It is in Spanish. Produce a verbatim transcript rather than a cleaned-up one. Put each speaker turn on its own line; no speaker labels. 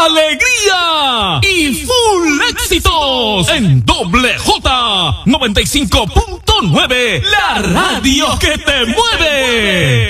alegría y full éxitos en Doble J noventa y cinco punto nueve, la radio que te mueve.